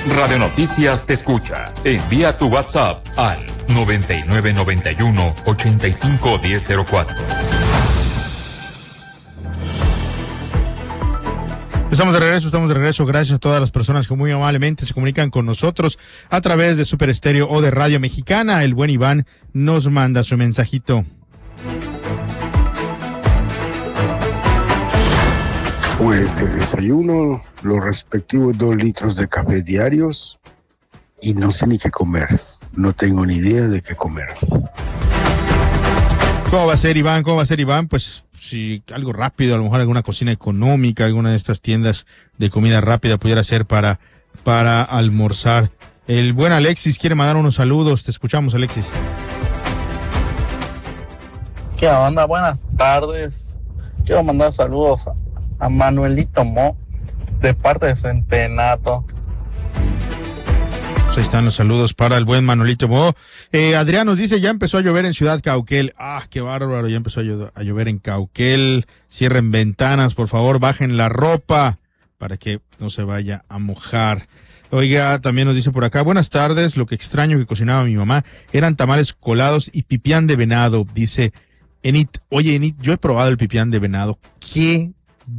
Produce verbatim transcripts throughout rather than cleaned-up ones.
Radio Noticias te escucha. Envía tu WhatsApp al noventa y nueve noventa y uno ochenta y cinco diez cero cuatro. Estamos de regreso, estamos de regreso. Gracias a todas las personas que muy amablemente se comunican con nosotros a través de Super Estéreo o de Radio Mexicana. El buen Iván nos manda su mensajito. Pues de desayuno, los respectivos dos litros de café diarios y no sé ni qué comer. No tengo ni idea de qué comer. ¿Cómo va a ser, Iván? ¿Cómo va a ser, Iván? Pues si algo rápido, a lo mejor alguna cocina económica, alguna de estas tiendas de comida rápida pudiera ser para, para almorzar. El buen Alexis quiere mandar unos saludos. Te escuchamos, Alexis. ¿Qué onda? Buenas tardes. Quiero mandar saludos a a Manuelito Mo, de parte de Centenato. Pues ahí están los saludos para el buen Manuelito Mo. Eh, Adrián nos dice, ya empezó a llover en Ciudad Cauquel. Ah, qué bárbaro, ya empezó a, llo- a llover en Cauquel. Cierren ventanas, por favor, bajen la ropa para que no se vaya a mojar. Oiga, también nos dice por acá, buenas tardes, lo que extraño que cocinaba mi mamá eran tamales colados y pipián de venado, dice Enit. Oye, Enit, yo he probado el pipián de venado. ¡Qué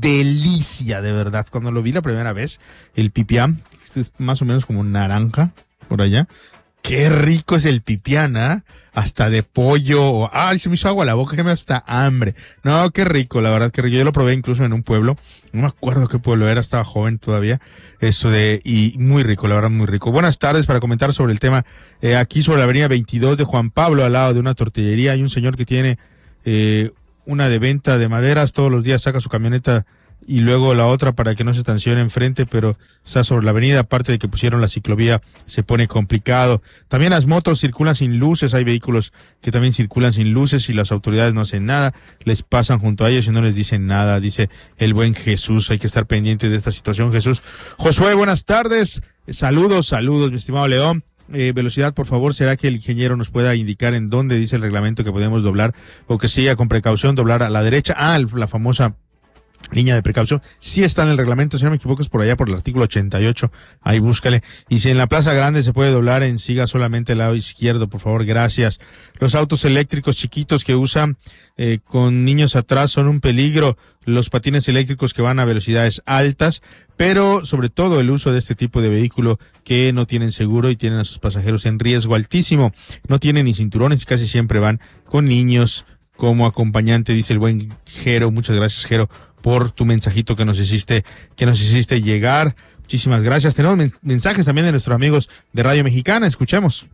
delicia, de verdad! Cuando lo vi la primera vez, el pipián, es más o menos como naranja, por allá. ¡Qué rico es el pipián, ah! ¿eh? Hasta de pollo. ¡Ay, se me hizo agua la boca, que me da hasta hambre! No, qué rico, la verdad, que rico. Yo lo probé incluso en un pueblo, no me acuerdo qué pueblo era, estaba joven todavía, eso de, y muy rico, la verdad, muy rico. Buenas tardes, para comentar sobre el tema, eh, aquí sobre la avenida veintidós de Juan Pablo, al lado de una tortillería, hay un señor que tiene, eh, una de venta de maderas, todos los días saca su camioneta y luego la otra para que no se estacione enfrente, pero está sobre la avenida, aparte de que pusieron la ciclovía, se pone complicado. También las motos circulan sin luces, hay vehículos que también circulan sin luces y las autoridades no hacen nada, les pasan junto a ellos y no les dicen nada, dice el buen Jesús. Hay que estar pendiente de esta situación, Jesús. Josué, buenas tardes, saludos, saludos, mi estimado León. Eh, velocidad, por favor, ¿será que el ingeniero nos pueda indicar en dónde dice el reglamento que podemos doblar o que siga con precaución doblar a la derecha? Ah, el, la famosa línea de precaución, sí está en el reglamento, si no me equivoco es por allá por el artículo ochenta y ocho, ahí búscale. Y si en la Plaza Grande se puede doblar, en siga solamente el lado izquierdo, por favor, gracias. Los autos eléctricos chiquitos que usan eh, con niños atrás son un peligro, los patines eléctricos que van a velocidades altas, pero sobre todo el uso de este tipo de vehículo que no tienen seguro y tienen a sus pasajeros en riesgo altísimo, no tienen ni cinturones y casi siempre van con niños como acompañante, dice el buen Jero. Muchas gracias, Jero, por tu mensajito que nos hiciste, que nos hiciste llegar. Muchísimas gracias. Tenemos men- mensajes también de nuestros amigos de Radio Mexicana. Escuchemos.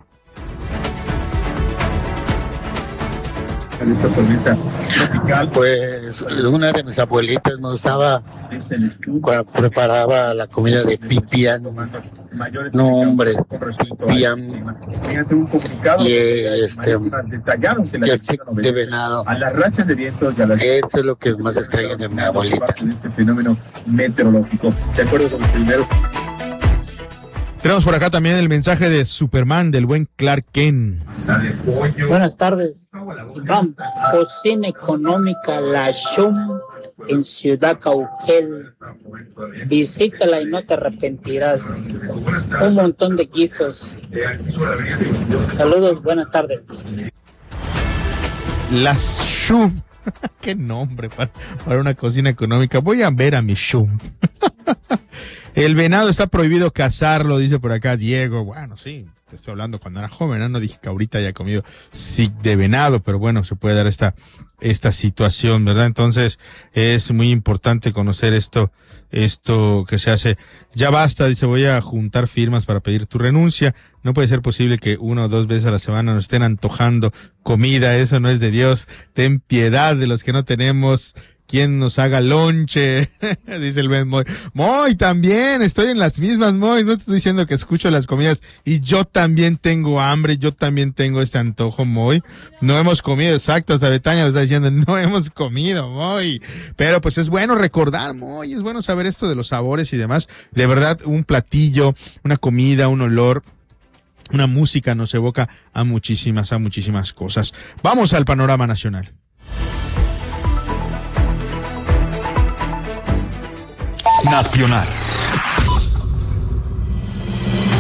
Pues una de mis abuelitas me usaba cuando preparaba la comida de pipián. No, hombre, pipián y este y de venado. Eso es lo que más extraño de mi abuelita. Tenemos por acá también el mensaje de Superman, del buen Clark Kent. Buenas tardes. Iván, cocina económica La Shum en Ciudad Cauquel. Visítala y no te arrepentirás. Un montón de guisos. Saludos, buenas tardes. La Shum. Qué nombre para, para una cocina económica. Voy a ver a mi Shum. El venado está prohibido cazarlo, dice por acá Diego. Bueno, sí, te estoy hablando cuando era joven, ¿no? No dije que ahorita haya comido sí de venado, pero bueno, se puede dar esta, esta situación, ¿verdad? Entonces, es muy importante conocer esto, esto que se hace. Ya basta, dice, voy a juntar firmas para pedir tu renuncia. No puede ser posible que una o dos veces a la semana nos estén antojando comida, eso no es de Dios. Ten piedad de los que no tenemos quien nos haga lonche, dice el buen Moy. Moy, también, estoy en las mismas, Moy, no te estoy diciendo que escucho las comidas y yo también tengo hambre, yo también tengo este antojo, Moy. No hemos comido, exacto, hasta Betania lo está diciendo, no hemos comido, Moy. Pero pues es bueno recordar, Moy, es bueno saber esto de los sabores y demás. De verdad, un platillo, una comida, un olor, una música nos evoca a muchísimas, a muchísimas cosas. Vamos al panorama nacional. Nacional.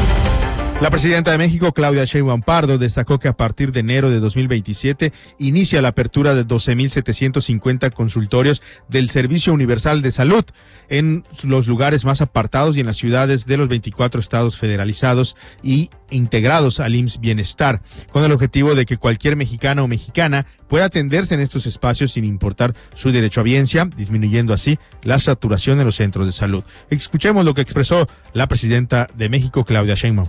La presidenta de México, Claudia Sheinbaum Pardo, destacó que a partir de enero de dos mil veintisiete inicia la apertura de doce mil setecientos cincuenta consultorios del Servicio Universal de Salud en los lugares más apartados y en las ciudades de los veinticuatro estados federalizados y integrados al I M S S Bienestar, con el objetivo de que cualquier mexicano o mexicana pueda atenderse en estos espacios sin importar su derecho a biencia, disminuyendo así la saturación en los centros de salud. Escuchemos lo que expresó la presidenta de México, Claudia Sheinbaum.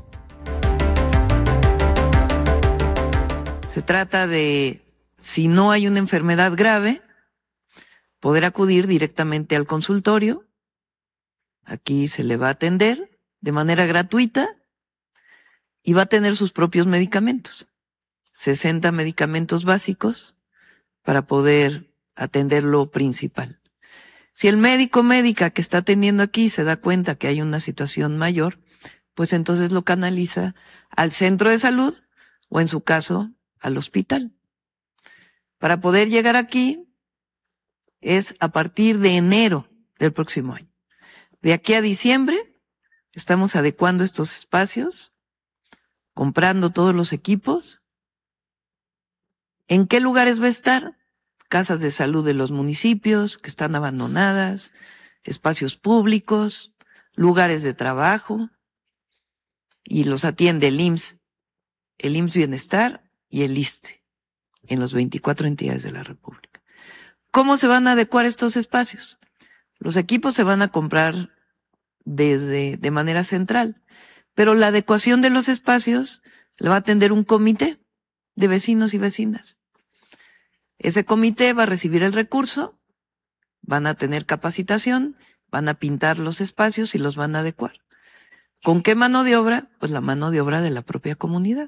Se trata de, si no hay una enfermedad grave, poder acudir directamente al consultorio. Aquí se le va a atender de manera gratuita y va a tener sus propios medicamentos. sesenta medicamentos básicos para poder atender lo principal. Si el médico o médica que está atendiendo aquí se da cuenta que hay una situación mayor, pues entonces lo canaliza al centro de salud o, en su caso, al hospital. Para poder llegar aquí es a partir de enero del próximo año. De aquí a diciembre estamos adecuando estos espacios, comprando todos los equipos. ¿En qué lugares va a estar? Casas de salud de los municipios que están abandonadas, espacios públicos, lugares de trabajo, y los atiende el I M S S, el I M S S Bienestar y el I S S S T E en las veinticuatro entidades de la República. ¿Cómo se van a adecuar estos espacios? Los equipos se van a comprar desde de manera central, pero la adecuación de los espacios la va a atender un comité de vecinos y vecinas. Ese comité va a recibir el recurso, van a tener capacitación, van a pintar los espacios y los van a adecuar. ¿Con qué mano de obra? Pues la mano de obra de la propia comunidad,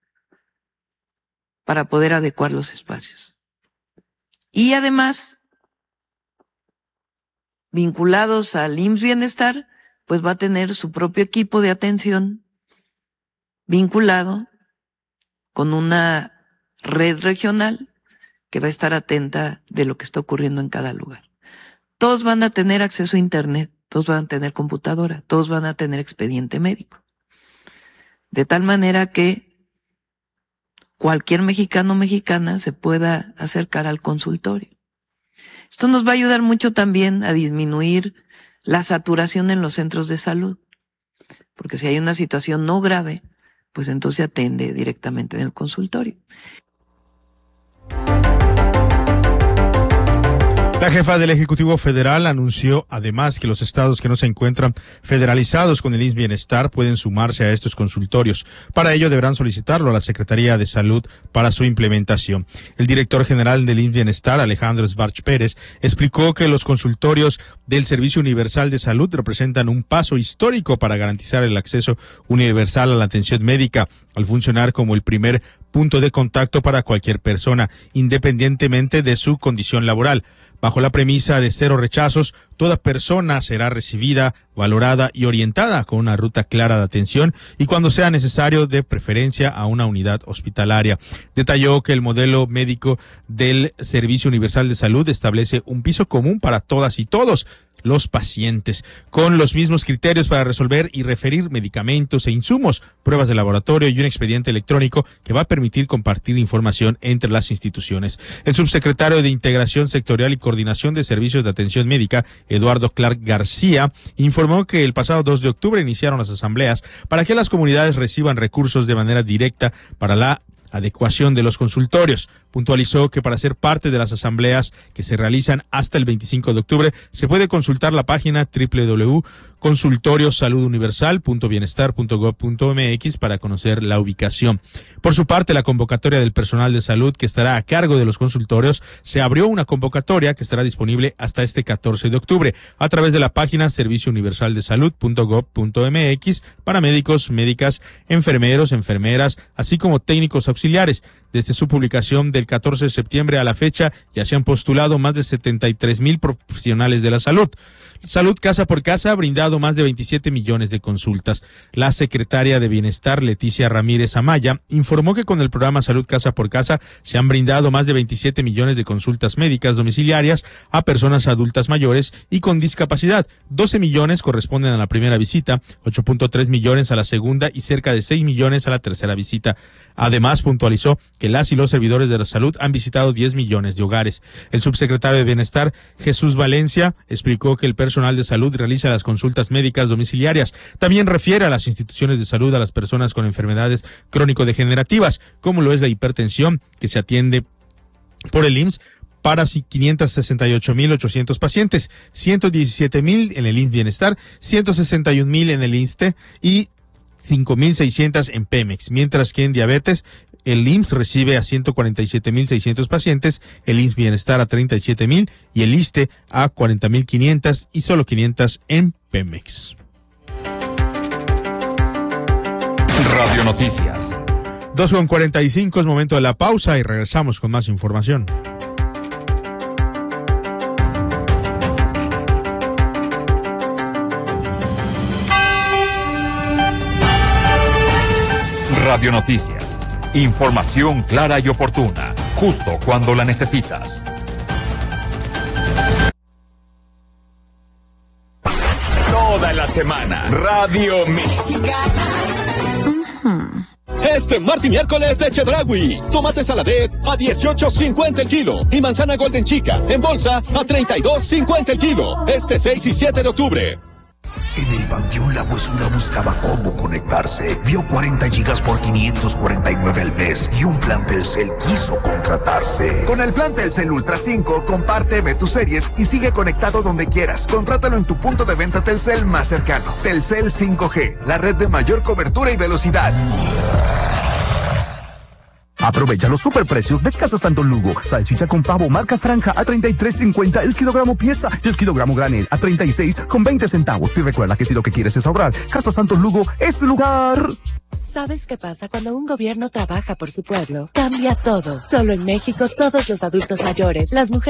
para poder adecuar los espacios. Y además, vinculados al I M S S Bienestar, pues va a tener su propio equipo de atención vinculado con una red regional que va a estar atenta de lo que está ocurriendo en cada lugar. Todos van a tener acceso a internet, todos van a tener computadora, todos van a tener expediente médico. De tal manera que cualquier mexicano o mexicana se pueda acercar al consultorio. Esto nos va a ayudar mucho también a disminuir la saturación en los centros de salud, porque si hay una situación no grave, pues entonces se atiende directamente en el consultorio. La jefa del Ejecutivo Federal anunció además que los estados que no se encuentran federalizados con el I M S S Bienestar pueden sumarse a estos consultorios. Para ello deberán solicitarlo a la Secretaría de Salud para su implementación. El director general del I M S S Bienestar, Alejandro Sbarch Pérez, explicó que los consultorios del Servicio Universal de Salud representan un paso histórico para garantizar el acceso universal a la atención médica, al funcionar como el primer punto de contacto para cualquier persona, independientemente de su condición laboral. Bajo la premisa de cero rechazos, toda persona será recibida, valorada y orientada con una ruta clara de atención y, cuando sea necesario, de preferencia a una unidad hospitalaria. Detalló que el modelo médico del Servicio Universal de Salud establece un piso común para todas y todos los pacientes, con los mismos criterios para resolver y referir medicamentos e insumos, pruebas de laboratorio y un expediente electrónico que va a permitir compartir información entre las instituciones. El subsecretario de Integración Sectorial y Coordinación de Servicios de Atención Médica, Eduardo Clark García, informó que el pasado dos de octubre iniciaron las asambleas para que las comunidades reciban recursos de manera directa para la adecuación de los consultorios. Puntualizó que para ser parte de las asambleas que se realizan hasta el veinticinco de octubre se puede consultar la página doble u doble u doble u punto consultorio salud universal punto bienestar punto gob punto m x para conocer la ubicación. Por su parte, la convocatoria del personal de salud que estará a cargo de los consultorios, se abrió una convocatoria que estará disponible hasta este catorce de octubre a través de la página servicio universal de salud punto gob punto m x para médicos, médicas, enfermeros, enfermeras, así como técnicos auxiliares. Desde su publicación del catorce de septiembre a la fecha, ya se han postulado más de setenta y tres mil profesionales de la salud. Salud Casa por Casa ha brindado más de veintisiete millones de consultas. La secretaria de Bienestar, Leticia Ramírez Amaya, informó que con el programa Salud Casa por Casa se han brindado más de veintisiete millones de consultas médicas domiciliarias a personas adultas mayores y con discapacidad. doce millones corresponden a la primera visita, ocho punto tres millones a la segunda y cerca de seis millones a la tercera visita. Además, puntualizó que las y los servidores de la salud han visitado diez millones de hogares. El subsecretario de Bienestar, Jesús Valencia, explicó que el personal de salud realiza las consultas médicas domiciliarias. También refiere a las instituciones de salud a las personas con enfermedades crónico-degenerativas, como lo es la hipertensión, que se atiende por el I M S S para quinientos sesenta y ocho mil ochocientos pacientes, ciento diecisiete mil en el I M S S Bienestar, ciento sesenta y un mil en el I S S S T E y cinco mil seiscientos en Pemex, mientras que en diabetes el I M S S recibe a ciento cuarenta y siete mil seiscientos pacientes, el I M S S Bienestar a treinta y siete mil y el I S S S T E a cuarenta mil quinientos y solo quinientos en Pemex. Radio Noticias. dos con cuarenta y cinco es momento de la pausa y regresamos con más información. Radio Noticias. Información clara y oportuna, justo cuando la necesitas. Toda la semana, Radio Mexicana. Este martes y miércoles de Chedraui. Tomate saladet a dieciocho cincuenta el kilo y manzana golden chica en bolsa a treinta y dos cincuenta el kilo. Este seis y siete de octubre. En el Panteón La Huesuda buscaba cómo conectarse. Vio cuarenta gigas por quinientos cuarenta y nueve al mes y un plan Telcel quiso contratarse. Con el plan Telcel Ultra cinco, comparte, ve tus series y sigue conectado donde quieras. Contrátalo en tu punto de venta Telcel más cercano. Telcel cinco G, la red de mayor cobertura y velocidad. Aprovecha los superprecios de Casa Santo Lugo. Salchicha con pavo marca Franja a treinta y tres cincuenta el kilogramo pieza y el kilogramo granel a treinta y seis con veinte centavos. Y recuerda que si lo que quieres es ahorrar, Casa Santo Lugo es tu lugar. ¿Sabes qué pasa cuando un gobierno trabaja por su pueblo? Cambia todo. Solo en México todos los adultos mayores, las mujeres